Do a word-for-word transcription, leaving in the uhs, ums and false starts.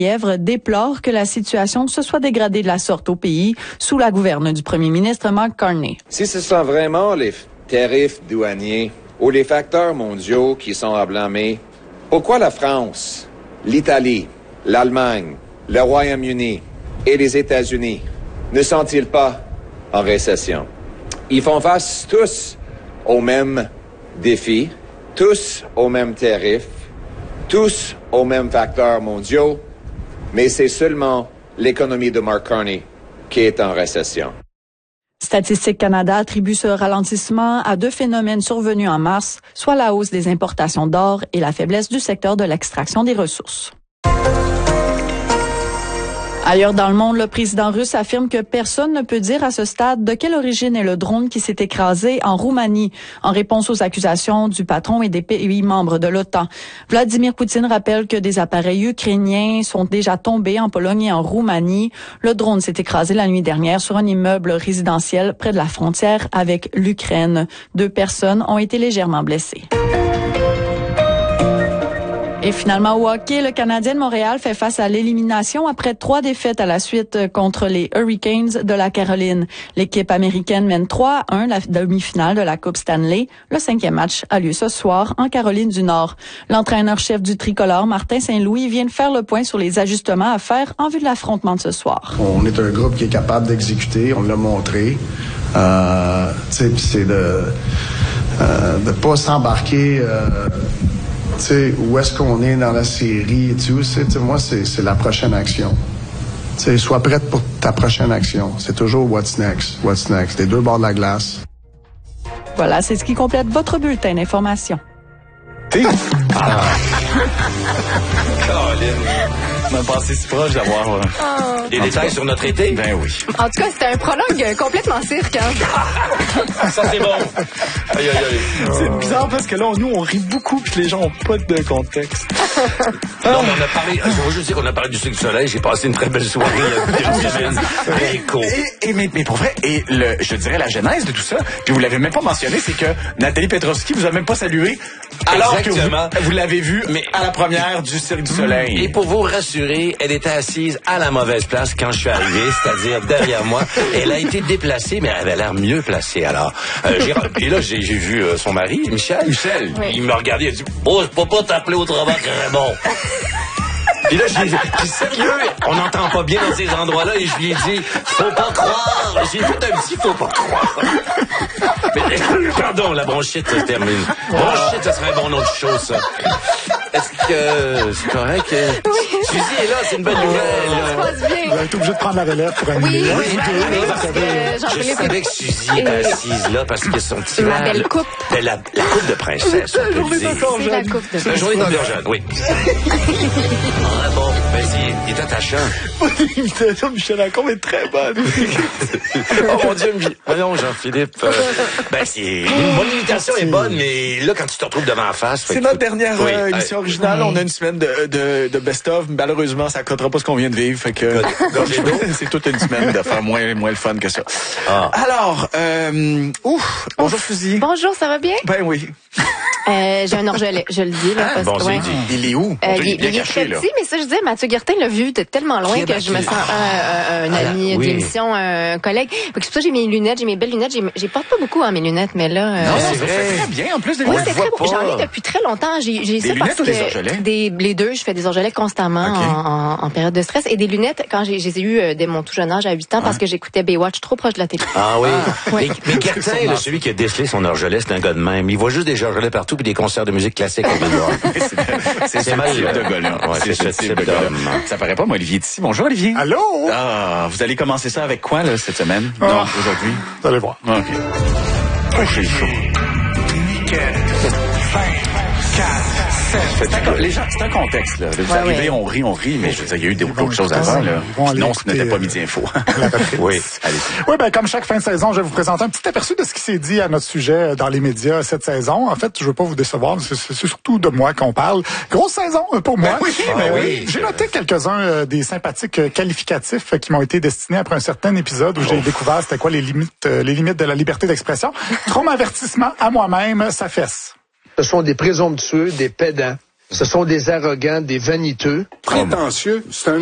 Lièvre déplore que la situation se soit dégradée de la sorte au pays sous la gouverne du premier ministre Mark Carney. Si ce sont vraiment les tarifs douaniers ou les facteurs mondiaux qui sont à blâmer, pourquoi la France, l'Italie, l'Allemagne, le Royaume-Uni et les États-Unis ne sont-ils pas en récession? Ils font face tous aux mêmes défis, tous aux mêmes tarifs, tous aux mêmes facteurs mondiaux, mais c'est seulement l'économie de Mark Carney qui est en récession. Statistique Canada attribue ce ralentissement à deux phénomènes survenus en mars, soit la hausse des importations d'or et la faiblesse du secteur de l'extraction des ressources. Ailleurs dans le monde, le président russe affirme que personne ne peut dire à ce stade de quelle origine est le drone qui s'est écrasé en Roumanie, en réponse aux accusations du patron et des pays membres de l'OTAN. Vladimir Poutine rappelle que des appareils ukrainiens sont déjà tombés en Pologne et en Roumanie. Le drone s'est écrasé la nuit dernière sur un immeuble résidentiel près de la frontière avec l'Ukraine. Deux personnes ont été légèrement blessées. Et finalement, au hockey, le Canadien de Montréal fait face à l'élimination après trois défaites à la suite contre les Hurricanes de la Caroline. L'équipe américaine mène trois à un la demi-finale de la Coupe Stanley. Le cinquième match a lieu ce soir en Caroline du Nord. L'entraîneur-chef du tricolore, Martin Saint-Louis, vient de faire le point sur les ajustements à faire en vue de l'affrontement de ce soir. On est un groupe qui est capable d'exécuter, on l'a montré. Euh, tu sais, puis c'est de euh, de pas s'embarquer... Euh, Tu sais, où est-ce qu'on est dans la série et tout, c'est, moi, c'est, c'est la prochaine action. Tu sais, sois prête pour ta prochaine action. C'est toujours what's next, what's next. Les deux bords de la glace. Voilà, c'est ce qui complète votre bulletin d'information. Ah. On a passé si proche d'avoir euh, oh. des détails sur notre été. Ben oui. En tout cas, c'était un prologue complètement cirque. Hein? Ça, c'est bon. Aïe, aïe, aïe. C'est bizarre parce que là, nous, on rit beaucoup puis les gens n'ont pas de contexte. Non, mais on a parlé, je veux juste dire qu'on a parlé du Cirque du Soleil. J'ai passé une très belle soirée il y a une semaine. Écho. Et, et, mais, mais pour vrai, et le, je dirais la genèse de tout ça, puis vous l'avez même pas mentionné, c'est que Nathalie Petrovski vous a même pas salué. Alors Exactement. que vous, vous l'avez vu mais à la première du Cirque du Soleil. Et pour vous rassurer, elle était assise à la mauvaise place quand je suis arrivé, c'est-à-dire derrière moi. Elle a été déplacée, mais elle avait l'air mieux placée. Alors, euh, j'ai, et là, j'ai, j'ai vu euh, son mari, Michel. Michel, oui. Il m'a regardé, il a dit « Oh, je peux pas t'appeler autrement que Raymond. » Et là, j'ai dit, sérieux, on n'entend pas bien dans ces endroits-là, et je lui ai dit, faut pas croire. J'ai fait un petit faut pas croire. Mais, pardon, la bronchite se termine. Bronchite, ça serait un bon nom de chose, ça. Est-ce que c'est correct? Oui. Suzy est là, c'est une bonne nouvelle. Ça se passe bien. Vous êtes obligé de prendre la relève pour un oui, minute. Oui, oui, oui, parce que je savais que Suzy était assise là parce que son petit la belle coupe. La, la, la coupe de princesse, on peut le dire. C'est la coupe de princesse. La journée d'encore jeune, oui. Ah bon, vas-y, il est attachant. L'imitation de Michel Lacombe est très bonne. Oh mon Dieu, voyons Jean-Philippe. Euh, ben, c'est, une bonne imitation est bonne, mais là, quand tu te retrouves devant la face... C'est notre dernière oui, euh, émission euh, originale. Oui. On a une semaine de, de, de best-of. Malheureusement, ça ne coûtera pas ce qu'on vient de vivre. Fait que c'est toute une semaine de faire moins, moins le fun que ça. Ah. Alors, euh, ouf, bonjour Suzy. Bonjour, ça va bien? Ben oui. Euh, j'ai un orgelet, je le dis. Là, parce bon, que, ouais. Il est où? Euh, il, il, il est caché, très là. Petit, mais ça, je disais, Mathieu Guertin l'a vu de tellement loin que je me sens un, un, un ami ah, oui. d'émission, un collègue. C'est pour ça que j'ai mes lunettes, j'ai mes belles lunettes. J'ai, j'ai porte pas beaucoup hein, mes lunettes, mais là... Non, euh, c'est vrai. C'est très bien, en plus de oui, c'est très beau. J'en ai depuis très longtemps. J'ai, j'ai des ça lunettes parce ou que des orgelets? Des, les deux, je fais des orgelets constamment okay. en, en, en période de stress. Et des lunettes, quand j'ai, je les ai eues euh, dès mon tout jeune âge, à huit ans, ah. parce que j'écoutais Baywatch trop proche de la télé. Ah oui? Ah, ouais. Mais, mais Guertin, là, celui qui a décelé son orgelet, c'est un gars de même. Il voit juste des orgelets partout puis des concerts de musique classique au C'est, c'est mal de gars-là. Ouais, c'est ce type de gars-là. Ça paraît pas, moi, Olivier est ici. Bonjour, Olivier. Allô? Ah, vous allez commencer ça avec quoi, là, cette semaine? Ah. Non, aujourd'hui? Vous allez voir. OK. Oh, j'ai chaud. C'est un, les gens, c'est un contexte, là. Vous ouais, arrivez, ouais. on rit, on rit, mais je veux dire, il y a eu d'autres choses avant, là. Non, ce n'était pas Midi Info. Oui, allez-y. Oui, ben, comme chaque fin de saison, je vais vous présenter un petit aperçu de ce qui s'est dit à notre sujet dans les médias cette saison. En fait, je veux pas vous décevoir, c'est, c'est surtout de moi qu'on parle. Grosse saison pour moi. Ben oui, ben euh, oui. J'ai noté quelques-uns euh, des sympathiques qualificatifs qui m'ont été destinés après un certain épisode où oh. j'ai découvert c'était quoi les limites, euh, les limites de la liberté d'expression. Trop m'avertissement à moi-même, ça fesse. Ce sont des présomptueux, des pédants. Ce sont des arrogants, des vaniteux. Prétentieux. C'est un